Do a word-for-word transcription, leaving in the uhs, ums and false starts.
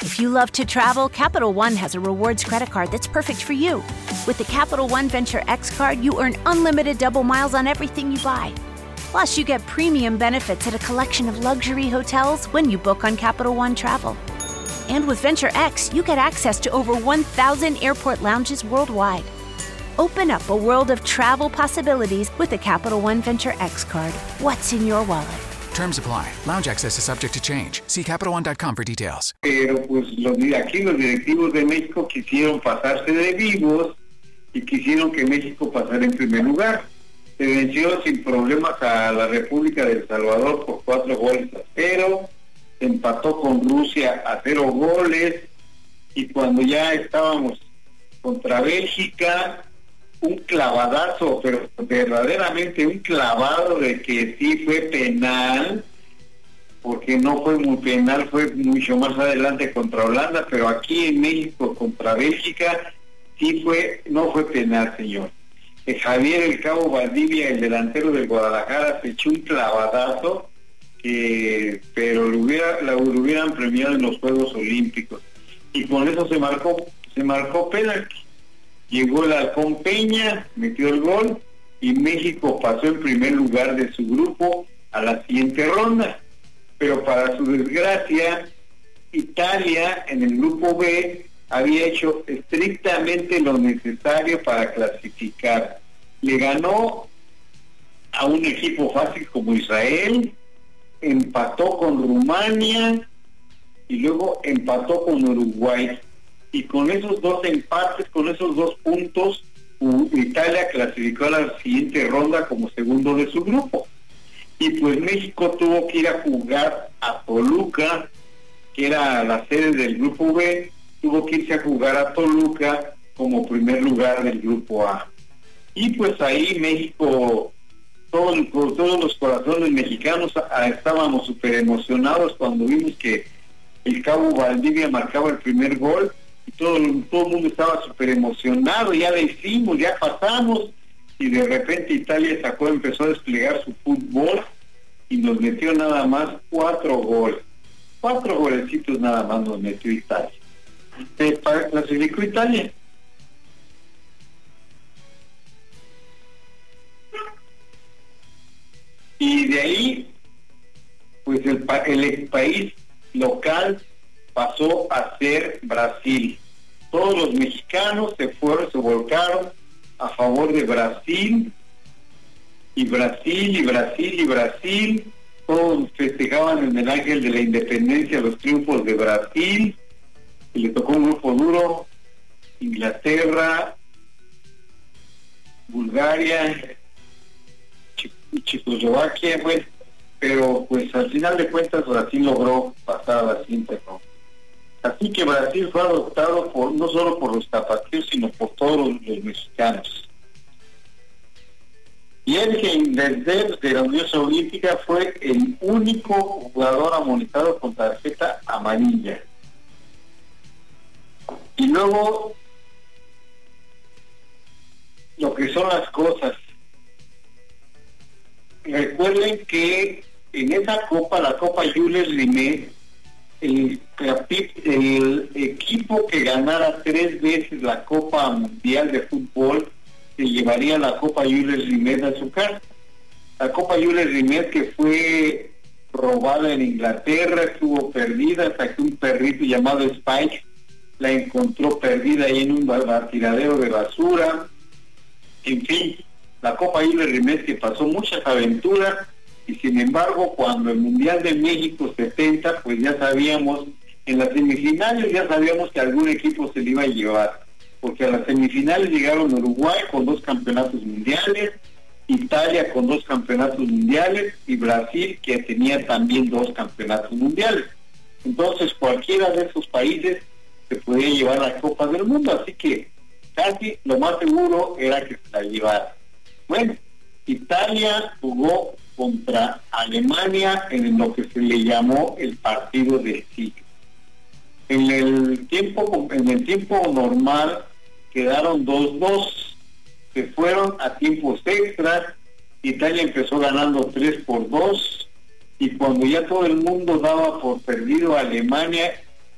If you love to travel, Capital One has a rewards credit card that's perfect for you. With the Capital One Venture X card, you earn unlimited double miles on everything you buy. Plus, you get premium benefits at a collection of luxury hotels when you book on Capital One Travel. And with Venture X, you get access to over one thousand airport lounges worldwide. Open up a world of travel possibilities with the Capital One Venture X card. What's in your wallet? Terms apply. Lounge access is subject to change. See Capital One dot com for details. Pero pues los, aquí los directivos de México quisieron pasarse de vivos y quisieron que México pasara en primer lugar. Se venció sin problemas a la República de El Salvador por cuatro goles a cero. Empató con Rusia a cero goles. Y cuando ya estábamos contra Bélgica, un clavadazo, pero verdaderamente un clavado de que sí fue penal, porque no fue muy penal, fue mucho más adelante contra Holanda, pero aquí en México contra Bélgica sí fue, no fue penal, señor. Eh, Javier El Cabo Valdivia, el delantero del Guadalajara, se echó un clavadazo, que, pero lo, hubiera, lo hubieran premiado en los Juegos Olímpicos, y con eso se marcó, se marcó penal. Llegó el Halcón Peña, metió el gol y México pasó en primer lugar de su grupo a la siguiente ronda. Pero para su desgracia, Italia en el grupo B había hecho estrictamente lo necesario para clasificar. Le ganó a un equipo fácil como Israel, empató con Rumania y luego empató con Uruguay. Y con esos dos empates, con esos dos puntos, Italia clasificó a la siguiente ronda como segundo de su grupo. Y pues México tuvo que ir a jugar a Toluca, que era la sede del grupo B, tuvo que irse a jugar a Toluca como primer lugar del grupo A. Y pues ahí México, todo, por todos los corazones mexicanos, estábamos súper emocionados cuando vimos que el Cabo Valdivia marcaba el primer gol. Y todo, todo el mundo estaba súper emocionado, ya le hicimos, ya pasamos, y de repente Italia sacó, empezó a desplegar su fútbol y nos metió nada más cuatro goles, cuatro golecitos nada más nos metió Italia. Se clasificó Italia. Y de ahí, pues el, el país local pasó a ser Brasil. Todos los mexicanos se fueron, se volcaron a favor de Brasil, y Brasil, y Brasil, y Brasil, todos festejaban en el Ángel de la Independencia los triunfos de Brasil, y le tocó un grupo duro, Inglaterra, Bulgaria, y Checoslovaquia, pues, pero pues al final de cuentas Brasil logró pasar a la siguiente ronda. Así que Brasil fue adoptado por, no solo por los tapatíos, sino por todos los, los mexicanos. Y Ergen Dezdev de la Unión Soviética fue el único jugador amonestado con tarjeta amarilla. Y luego, lo que son las cosas. Recuerden que en esa copa, la Copa Jules Rimet, el, el equipo que ganara tres veces la Copa Mundial de Fútbol se llevaría la Copa Jules Rimet a su casa. La Copa Jules Rimet, que fue robada en Inglaterra, estuvo perdida hasta que un perrito llamado Spike la encontró perdida ahí en un tiradero de basura. En fin, la Copa Jules Rimet que pasó muchas aventuras. Y sin embargo, cuando el Mundial de México setenta, pues ya sabíamos, en las semifinales ya sabíamos que algún equipo se le iba a llevar, porque a las semifinales llegaron Uruguay con dos campeonatos mundiales, Italia con dos campeonatos mundiales y Brasil, que tenía también dos campeonatos mundiales. Entonces cualquiera de esos países se podía llevar la Copa del Mundo, así que casi lo más seguro era que se la llevara. Bueno, Italia jugó contra Alemania en lo que se le llamó el partido del siglo. En el tiempo, en el tiempo normal quedaron dos dos, se fueron a tiempos extras. Italia empezó ganando tres por dos, y cuando ya todo el mundo daba por perdido a Alemania,